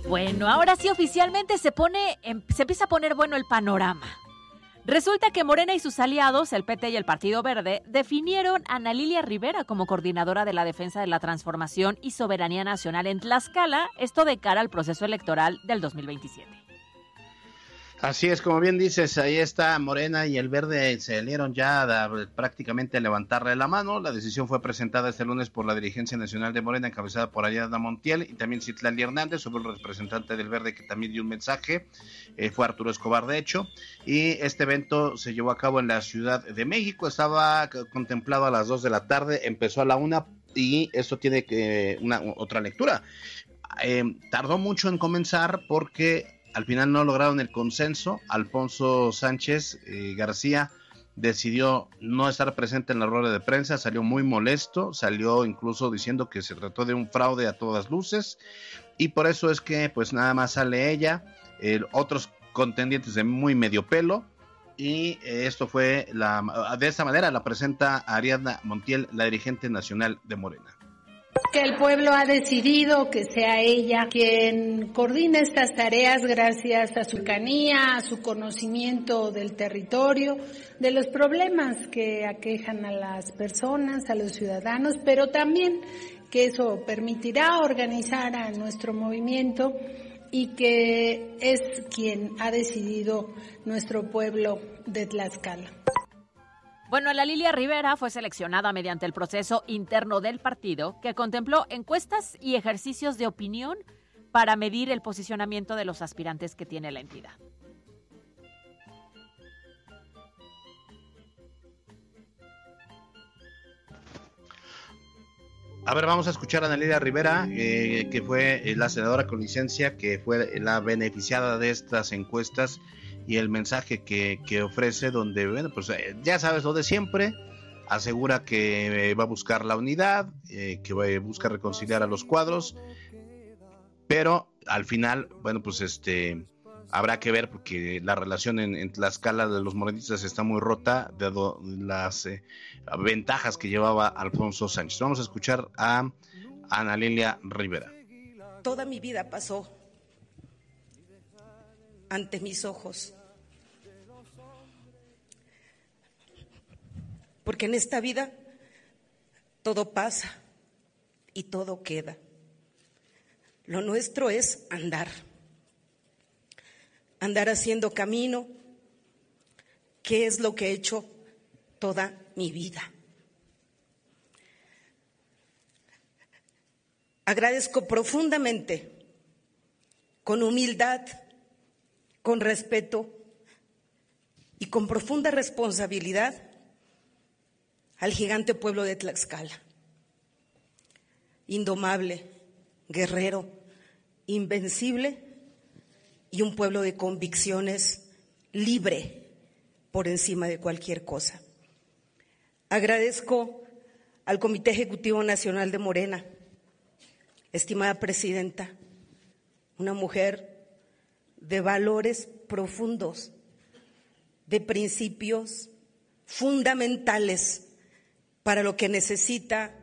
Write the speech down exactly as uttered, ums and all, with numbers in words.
Bueno, ahora sí oficialmente se pone, se empieza a poner bueno el panorama. Resulta que Morena y sus aliados, el P T y el Partido Verde, definieron a Ana Lilia Rivera como coordinadora de la defensa de la transformación y soberanía nacional en Tlaxcala, esto de cara al proceso electoral del dos mil veintisiete. Así es, como bien dices, ahí está Morena y el Verde se salieron ya a, a prácticamente levantarle la mano. La decisión fue presentada este lunes por la dirigencia nacional de Morena, encabezada por Ariadna Montiel y también Citlali Hernández, sobre el representante del Verde que también dio un mensaje, eh, fue Arturo Escobar de hecho, y este evento se llevó a cabo en la Ciudad de México, estaba contemplado a las dos de la tarde, empezó a la una y esto tiene que una otra lectura. Eh, tardó mucho en comenzar porque al final no lograron el consenso. Alfonso Sánchez eh, García decidió no estar presente en la rueda de prensa, salió muy molesto, salió incluso diciendo que se trató de un fraude a todas luces, y por eso es que pues nada más sale ella, eh, otros contendientes de muy medio pelo, y eh, esto fue, la de esta manera la presenta Ariadna Montiel, la dirigente nacional de Morena. Que el pueblo ha decidido que sea ella quien coordine estas tareas gracias a su cercanía, a su conocimiento del territorio, de los problemas que aquejan a las personas, a los ciudadanos, pero también que eso permitirá organizar a nuestro movimiento y que es quien ha decidido nuestro pueblo de Tlaxcala. Bueno, Ana Lilia Rivera fue seleccionada mediante el proceso interno del partido que contempló encuestas y ejercicios de opinión para medir el posicionamiento de los aspirantes que tiene la entidad. A ver, vamos a escuchar a Ana Lilia Rivera, eh, que fue la senadora con licencia, que fue la beneficiada de estas encuestas, y el mensaje que, que ofrece, donde, bueno, pues eh, ya sabes lo de siempre, asegura que eh, va a buscar la unidad, eh, que va a buscar reconciliar a los cuadros, pero al final, bueno, pues este habrá que ver, porque la relación en, en Tlaxcala de los morenistas está muy rota, dado las eh, ventajas que llevaba Alfonso Sánchez. Vamos a escuchar a Ana Lilia Rivera. Toda mi vida pasó ante mis ojos, porque en esta vida todo pasa y todo queda. Lo nuestro es andar, andar haciendo camino, que es lo que he hecho toda mi vida. Agradezco profundamente, con humildad, con respeto y con profunda responsabilidad, al gigante pueblo de Tlaxcala, indomable, guerrero, invencible y un pueblo de convicciones, libre por encima de cualquier cosa. Agradezco al Comité Ejecutivo Nacional de Morena, estimada presidenta, una mujer de valores profundos, de principios fundamentales para lo que necesita